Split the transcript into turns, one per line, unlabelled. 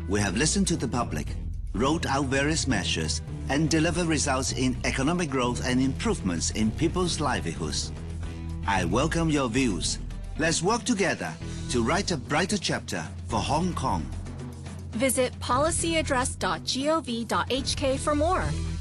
we have listened to the public, rolled out various measures, and delivered results in economic growth and improvements in people's livelihoods. I welcome your views. Let's work together to write a brighter chapter for Hong Kong.
Visit policyaddress.gov.hk for more.